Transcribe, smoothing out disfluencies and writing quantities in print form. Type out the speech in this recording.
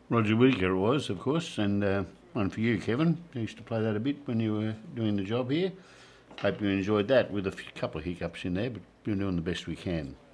Roger Whittaker it was, of course, and one for you, Kevin. I used to play that a bit when you were doing the job here. Hope you enjoyed that with a couple of hiccups in there, but we're doing the best we can.